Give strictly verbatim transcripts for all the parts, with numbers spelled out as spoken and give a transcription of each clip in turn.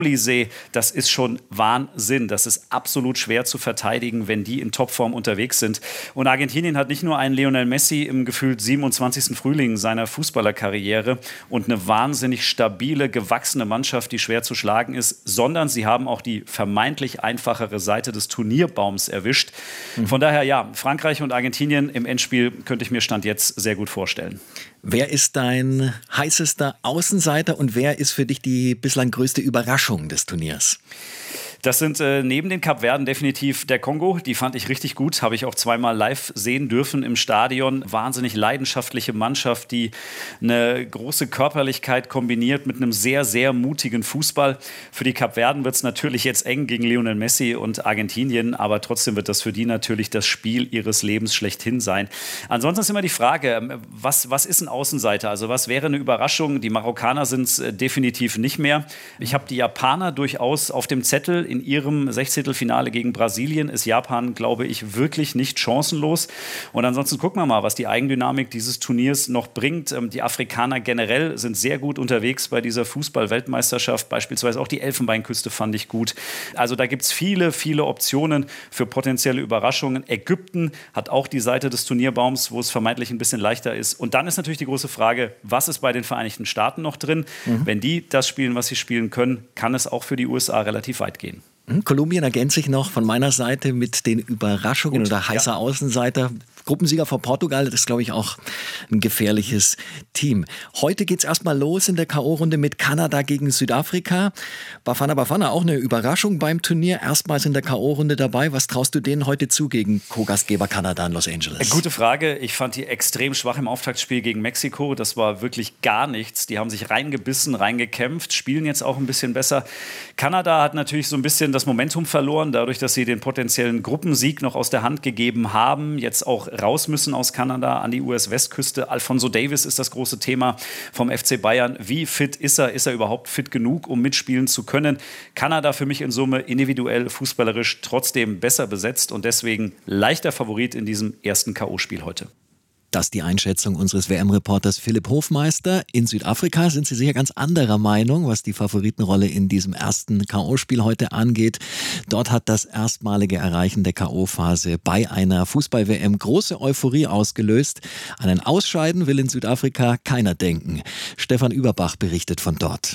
sehe, das ist schon Wahnsinn. Das ist absolut schwer zu verteidigen, wenn die in Topform unterwegs sind. Und Argentinien hat nicht nur einen Lionel Messi im gefühlt siebenundzwanzigsten Frühling seiner Fußballerkarriere und eine wahnsinnig stabile, gewachsene Mannschaft, die schwer zu schlagen ist, sondern sie haben auch die vermeintlich einfachere Seite des Turnierbaums erwischt. Mhm. Von daher, ja, Frankreich und Argentinien im Endspiel könnte ich mir Stand jetzt sehr gut vorstellen. Wer ist dein heißester Außenseiter und wer ist für dich die bislang größte Überraschung des Turniers? Das sind äh, neben den Kapverden definitiv der Kongo. Die fand ich richtig gut, habe ich auch zweimal live sehen dürfen im Stadion. Wahnsinnig leidenschaftliche Mannschaft, die eine große Körperlichkeit kombiniert mit einem sehr, sehr mutigen Fußball. Für die Kapverden wird es natürlich jetzt eng gegen Lionel Messi und Argentinien, aber trotzdem wird das für die natürlich das Spiel ihres Lebens schlechthin sein. Ansonsten ist immer die Frage, was, was ist ein Außenseiter? Also was wäre eine Überraschung? Die Marokkaner sind es äh, definitiv nicht mehr. Ich habe die Japaner durchaus auf dem Zettel. In ihrem Sechzehntelfinale gegen Brasilien ist Japan, glaube ich, wirklich nicht chancenlos. Und ansonsten gucken wir mal, was die Eigendynamik dieses Turniers noch bringt. Die Afrikaner generell sind sehr gut unterwegs bei dieser Fußball-Weltmeisterschaft. Beispielsweise auch die Elfenbeinküste fand ich gut. Also da gibt es viele, viele Optionen für potenzielle Überraschungen. Ägypten hat auch die Seite des Turnierbaums, wo es vermeintlich ein bisschen leichter ist. Und dann ist natürlich die große Frage, was ist bei den Vereinigten Staaten noch drin? Mhm. Wenn die das spielen, was sie spielen können, kann es auch für die U S A relativ weit gehen. Kolumbien ergänzt sich noch von meiner Seite mit den Überraschungen oder heißer ja. Außenseiter. Gruppensieger vor Portugal, das ist, glaube ich, auch ein gefährliches Team. Heute geht es erstmal los in der K O-Runde mit Kanada gegen Südafrika. Bafana Bafana, auch eine Überraschung beim Turnier. Erstmals in der K O-Runde dabei. Was traust du denen heute zu gegen Co-Gastgeber Kanada in Los Angeles? Gute Frage. Ich fand die extrem schwach im Auftaktspiel gegen Mexiko. Das war wirklich gar nichts. Die haben sich reingebissen, reingekämpft, spielen jetzt auch ein bisschen besser. Kanada hat natürlich so ein bisschen das Momentum verloren, dadurch, dass sie den potenziellen Gruppensieg noch aus der Hand gegeben haben. Jetzt auch raus müssen aus Kanada an die U S-Westküste. Alphonso Davies ist das große Thema vom F C Bayern. Wie fit ist er? Ist er überhaupt fit genug, um mitspielen zu können? Kanada für mich in Summe individuell, fußballerisch trotzdem besser besetzt und deswegen leichter Favorit in diesem ersten K O-Spiel heute. Das ist die Einschätzung unseres W M-Reporters Philipp Hofmeister. In Südafrika sind sie sicher ganz anderer Meinung, was die Favoritenrolle in diesem ersten K O-Spiel heute angeht. Dort hat das erstmalige Erreichen der K O-Phase bei einer Fußball-W M große Euphorie ausgelöst. An ein Ausscheiden will in Südafrika keiner denken. Stefan Überbach berichtet von dort.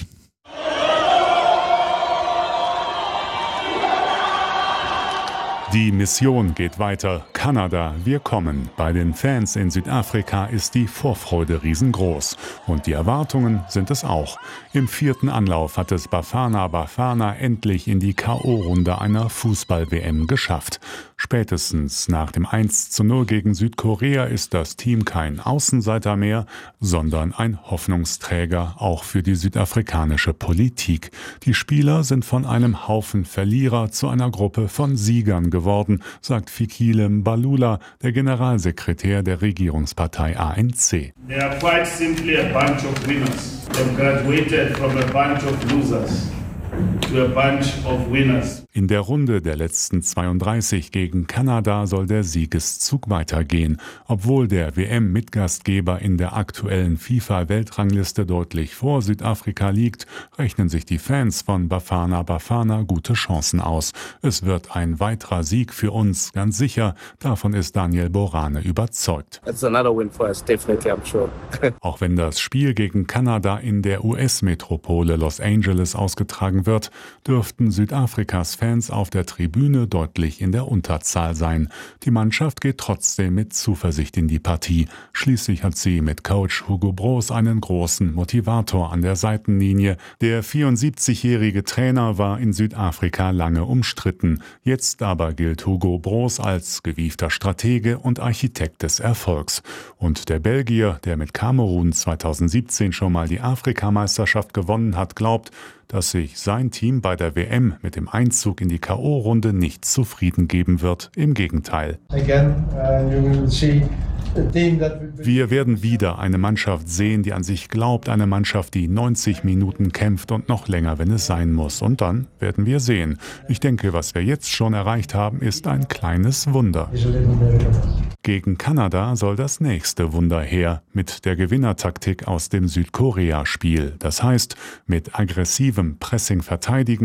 Die Mission geht weiter. Kanada, wir kommen. Bei den Fans in Südafrika ist die Vorfreude riesengroß. Und die Erwartungen sind es auch. Im vierten Anlauf hat es Bafana Bafana endlich in die K O-Runde einer Fußball-W M geschafft. Spätestens nach dem eins zu null gegen Südkorea ist das Team kein Außenseiter mehr, sondern ein Hoffnungsträger, auch für die südafrikanische Politik. Die Spieler sind von einem Haufen Verlierer zu einer Gruppe von Siegern geworden, sagt Fikile Mbalula, der Generalsekretär der Regierungspartei A N C. They are quite simply a bunch of winners. They graduated from a bunch of losers to a bunch of winners. In der Runde der letzten zweiunddreißig gegen Kanada soll der Siegeszug weitergehen. Obwohl der W M-Mitgastgeber in der aktuellen FIFA-Weltrangliste deutlich vor Südafrika liegt, rechnen sich die Fans von Bafana Bafana gute Chancen aus. Es wird ein weiterer Sieg für uns, ganz sicher. Davon ist Daniel Borane überzeugt. It's another win for us, definitely, I'm sure. Auch wenn das Spiel gegen Kanada in der U S-Metropole Los Angeles ausgetragen wird, dürften Südafrikas Fans Fans auf der Tribüne deutlich in der Unterzahl sein. Die Mannschaft geht trotzdem mit Zuversicht in die Partie. Schließlich hat sie mit Coach Hugo Broos einen großen Motivator an der Seitenlinie. Der vierundsiebzigjährige Trainer war in Südafrika lange umstritten. Jetzt aber gilt Hugo Broos als gewiefter Stratege und Architekt des Erfolgs. Und der Belgier, der mit Kamerun zweitausendsiebzehn schon mal die Afrikameisterschaft gewonnen hat, glaubt, dass sich sein Team bei der W M mit dem Einzug in die K O-Runde nicht zufrieden geben wird. Im Gegenteil. Wir werden wieder eine Mannschaft sehen, die an sich glaubt, eine Mannschaft, die neunzig Minuten kämpft und noch länger, wenn es sein muss. Und dann werden wir sehen. Ich denke, was wir jetzt schon erreicht haben, ist ein kleines Wunder. Gegen Kanada soll das nächste Wunder her, mit der Gewinnertaktik aus dem Südkorea-Spiel. Das heißt, mit aggressivem Pressing verteidigen,